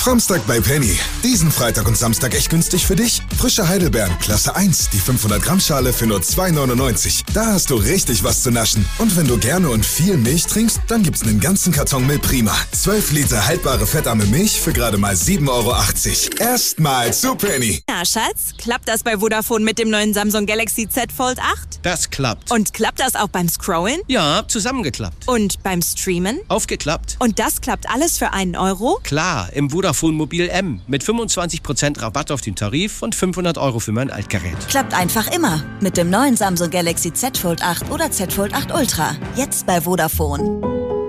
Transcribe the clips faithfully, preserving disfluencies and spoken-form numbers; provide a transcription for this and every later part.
Samstag bei Penny. Diesen Freitag und Samstag echt günstig für dich. Frische Heidelbeeren, Klasse eins, die fünfhundert Gramm Schale für nur zwei neunundneunzig. Da hast du richtig was zu naschen. Und wenn du gerne und viel Milch trinkst, dann gibt's einen ganzen Karton Milch Prima. zwölf Liter haltbare fettarme Milch für gerade mal sieben Euro achtzig. Erstmal zu Penny. Na, Schatz, klappt das bei Vodafone mit dem neuen Samsung Galaxy Z Fold acht? Das klappt. Und klappt das auch beim Scrollen? Ja, zusammengeklappt. Und beim Streamen? Aufgeklappt. Und das klappt alles für einen Euro? Klar, im Vodafone Mobil M mit fünfundzwanzig Prozent Rabatt auf den Tarif und fünfhundert Euro für mein Altgerät. Klappt einfach immer mit dem neuen Samsung Galaxy Z Fold acht oder Z Fold acht Ultra. Jetzt bei Vodafone.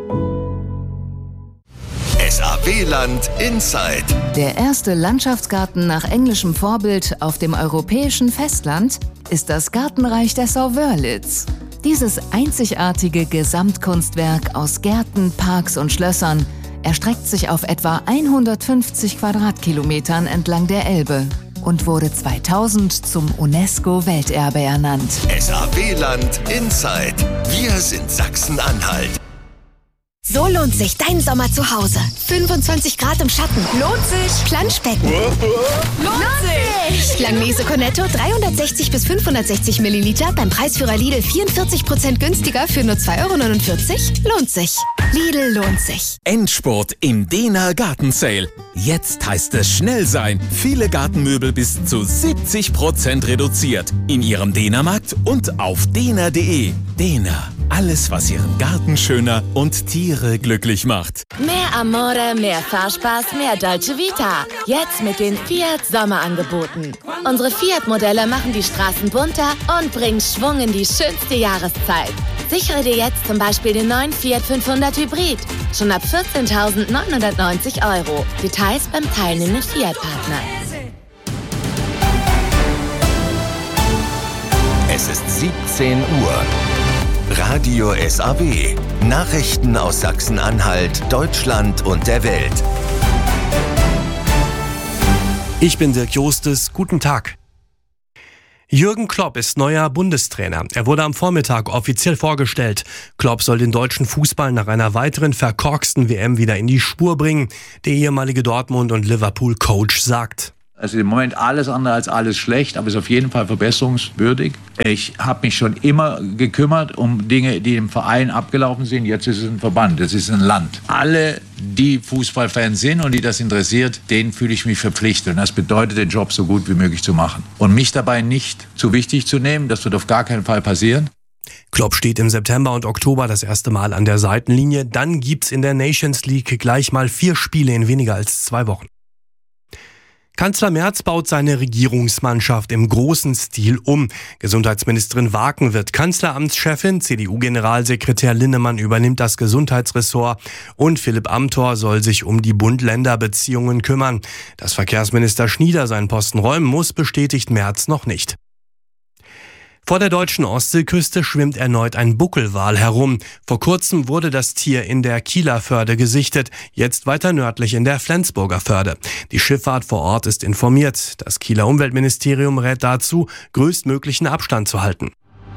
S A W-Land Inside. Der erste Landschaftsgarten nach englischem Vorbild auf dem europäischen Festland ist das Gartenreich der Sauwörlitz. Dieses einzigartige Gesamtkunstwerk aus Gärten, Parks und Schlössern erstreckt sich auf etwa hundertfünfzig Quadratkilometern entlang der Elbe und wurde zweitausend zum UNESCO-Welterbe ernannt. S A W-Land Inside. Wir sind Sachsen-Anhalt. So lohnt sich dein Sommer zu Hause. fünfundzwanzig Grad im Schatten. Lohnt sich. Planschbecken. Lohnt sich. Langnese Cornetto dreihundertsechzig bis fünfhundertsechzig Milliliter beim Preisführer Lidl vierundvierzig Prozent günstiger für nur zwei Euro neunundvierzig. Lohnt sich. Lidl lohnt sich. Endspurt im Dehner Gartensale. Jetzt heißt es schnell sein. Viele Gartenmöbel bis zu siebzig Prozent reduziert. In Ihrem Dehnermarkt und auf dehner punkt de. Dehner. Alles, was Ihren Garten schöner und Tiere glücklich macht. Mehr Amore, mehr Fahrspaß, mehr Dolce Vita. Jetzt mit den Fiat Sommerangeboten. Unsere Fiat-Modelle machen die Straßen bunter und bringen Schwung in die schönste Jahreszeit. Sichere dir jetzt zum Beispiel den neuen Fiat fünfhundert Hybrid. Schon ab vierzehntausendneunhundertneunzig Euro. Details beim teilnehmenden Fiat-Partner. Es ist siebzehn Uhr. Radio S A W. Nachrichten aus Sachsen-Anhalt, Deutschland und der Welt. Ich bin Dirk Jostes. Guten Tag. Jürgen Klopp ist neuer Bundestrainer. Er wurde am Vormittag offiziell vorgestellt. Klopp soll den deutschen Fußball nach einer weiteren verkorksten W M wieder in die Spur bringen. Der ehemalige Dortmund- und Liverpool-Coach sagt: Also im Moment alles andere als alles schlecht, aber ist auf jeden Fall verbesserungswürdig. Ich habe mich schon immer gekümmert um Dinge, die im Verein abgelaufen sind. Jetzt ist es ein Verband, es ist ein Land. Alle, die Fußballfans sind und die das interessiert, denen fühle ich mich verpflichtet. Und das bedeutet, den Job so gut wie möglich zu machen. Und mich dabei nicht zu wichtig zu nehmen, das wird auf gar keinen Fall passieren. Klopp steht im September und Oktober das erste Mal an der Seitenlinie. Dann gibt's in der Nations League gleich mal vier Spiele in weniger als zwei Wochen. Kanzler Merz baut seine Regierungsmannschaft im großen Stil um. Gesundheitsministerin Waken wird Kanzleramtschefin, C D U-Generalsekretär Linnemann übernimmt das Gesundheitsressort und Philipp Amthor soll sich um die Bund-Länder-Beziehungen kümmern. Dass Verkehrsminister Schnieder seinen Posten räumen muss, bestätigt Merz noch nicht. Vor der deutschen Ostseeküste schwimmt erneut ein Buckelwal herum. Vor kurzem wurde das Tier in der Kieler Förde gesichtet, jetzt weiter nördlich in der Flensburger Förde. Die Schifffahrt vor Ort ist informiert. Das Kieler Umweltministerium rät dazu, größtmöglichen Abstand zu halten.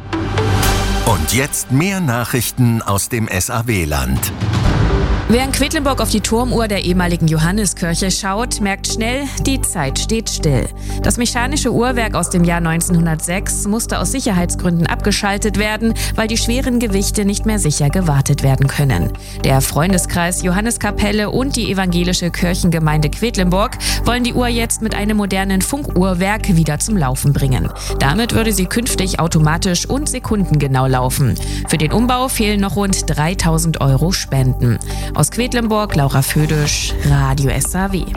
Und jetzt mehr Nachrichten aus dem S A W-Land. Wer in Quedlinburg auf die Turmuhr der ehemaligen Johanneskirche schaut, merkt schnell, die Zeit steht still. Das mechanische Uhrwerk aus dem Jahr neunzehnhundertsechs musste aus Sicherheitsgründen abgeschaltet werden, weil die schweren Gewichte nicht mehr sicher gewartet werden können. Der Freundeskreis Johanneskapelle und die evangelische Kirchengemeinde Quedlinburg wollen die Uhr jetzt mit einem modernen Funkuhrwerk wieder zum Laufen bringen. Damit würde sie künftig automatisch und sekundengenau laufen. Für den Umbau fehlen noch rund dreitausend Euro Spenden. Aus Quedlinburg, Laura Födisch, Radio S A W.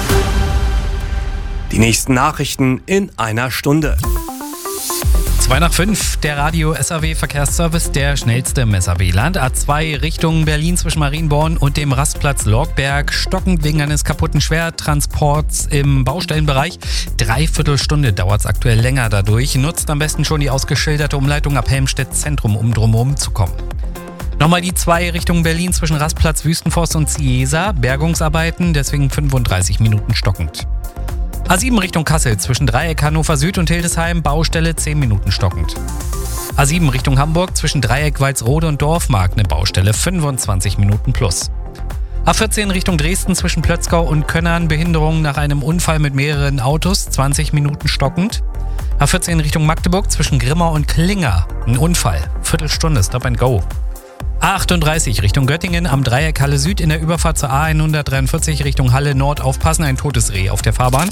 Die nächsten Nachrichten in einer Stunde. zwei nach fünf, der Radio S A W Verkehrsservice, der schnellste im S A W-Land. A zwei Richtung Berlin zwischen Marienborn und dem Rastplatz Lorgberg. Stockend wegen eines kaputten Schwertransports im Baustellenbereich. Dreiviertel Stunde dauert es aktuell länger dadurch. Nutzt am besten schon die ausgeschilderte Umleitung ab Helmstedt Zentrum, um drumherum zu kommen. Nochmal die zwei Richtung Berlin zwischen Rastplatz Wüstenforst und Ciesa. Bergungsarbeiten, deswegen fünfunddreißig Minuten stockend. A sieben Richtung Kassel zwischen Dreieck Hannover Süd und Hildesheim. Baustelle zehn Minuten stockend. A sieben Richtung Hamburg zwischen Dreieck Walsrode und Dorfmarkt. Eine Baustelle fünfundzwanzig Minuten plus. A vierzehn Richtung Dresden zwischen Plötzkau und Könnern, Behinderung nach einem Unfall mit mehreren Autos, zwanzig Minuten stockend. A vierzehn Richtung Magdeburg zwischen Grimma und Klinger, ein Unfall, Viertelstunde, Stop and Go. A achtunddreißig Richtung Göttingen am Dreieck Halle Süd in der Überfahrt zur A hundertdreiundvierzig Richtung Halle Nord aufpassen, ein totes Reh auf der Fahrbahn.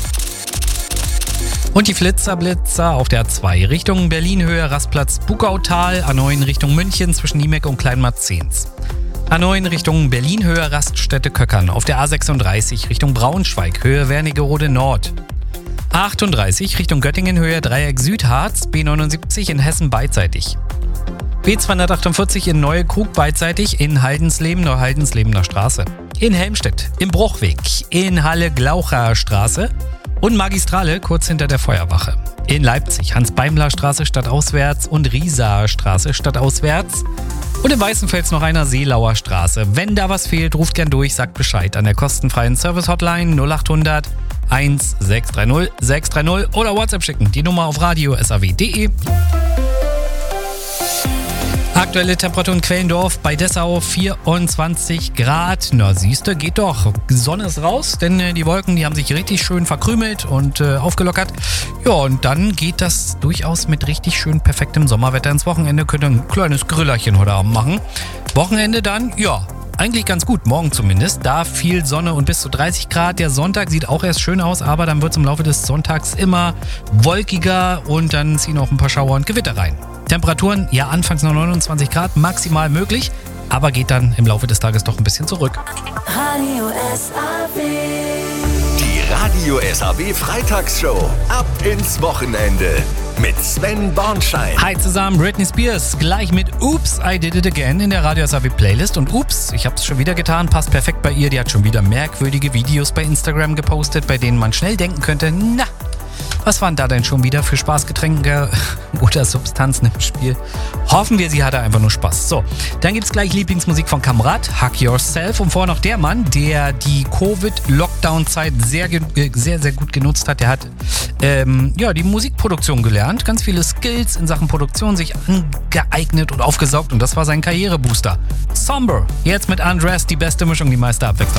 Und die Flitzer-Blitzer auf der A zwei Richtung Berlin-Höhe Rastplatz Bugautal, A neun Richtung München zwischen Niemek und Kleinmarzens. A neun Richtung Berlin-Höhe Raststätte Köckern auf der A sechsunddreißig Richtung Braunschweig, Höhe Wernigerode Nord. A achtunddreißig Richtung Göttingen, Höhe Dreieck Südharz, B neunundsiebzig in Hessen beidseitig. B zweihundertachtundvierzig in Neuekrug beidseitig, in Haldensleben, Neuhaldenslebener Straße. In Helmstedt, im Bruchweg, in Halle-Glaucher Straße und Magistrale kurz hinter der Feuerwache. In Leipzig, Hans-Beimler-Straße stadtauswärts und Rieser Straße stadtauswärts. Und in Weißenfels noch einer Seelauer Straße. Wenn da was fehlt, ruft gern durch, sagt Bescheid an der kostenfreien Service-Hotline null achthundert eins sechs drei null sechs drei null oder WhatsApp schicken. Die Nummer auf radio punkt s a w punkt d e. Aktuelle Temperatur in Quellendorf bei Dessau vierundzwanzig Grad. Na siehste, geht doch. Sonne ist raus, denn äh, die Wolken, die haben sich richtig schön verkrümelt und äh, aufgelockert. Ja, und dann geht das durchaus mit richtig schön perfektem Sommerwetter ins Wochenende. Könnt ihr ein kleines Grillerchen heute Abend machen. Wochenende dann, ja, eigentlich ganz gut, morgen zumindest. Da viel Sonne und bis zu dreißig Grad. Der Sonntag sieht auch erst schön aus, aber dann wird es im Laufe des Sonntags immer wolkiger und dann ziehen auch ein paar Schauer und Gewitter rein. Temperaturen, ja, anfangs noch neunundzwanzig Grad, maximal möglich, aber geht dann im Laufe des Tages doch ein bisschen zurück. Radio S A W. Die Radio S A W Freitagsshow. Ab ins Wochenende. Mit Sven Bornschein. Hi zusammen, Britney Spears. Gleich mit Oops, I Did It Again in der Radio S A W Playlist. Und Oops, ich hab's schon wieder getan, passt perfekt bei ihr. Die hat schon wieder merkwürdige Videos bei Instagram gepostet, bei denen man schnell denken könnte, na, was waren da denn schon wieder für Spaßgetränke oder Substanzen im Spiel? Hoffen wir, sie hatte einfach nur Spaß. So, dann gibt's gleich Lieblingsmusik von Kamerad, Hug Yourself. Und vorher noch der Mann, der die Covid-Lockdown-Zeit sehr, sehr, sehr gut genutzt hat. Der hat ähm, ja, die Musikproduktion gelernt, ganz viele Skills in Sachen Produktion sich angeeignet und aufgesaugt. Und das war sein Karrierebooster. Somber, jetzt mit Undressed, die beste Mischung, die meiste Abwechslung.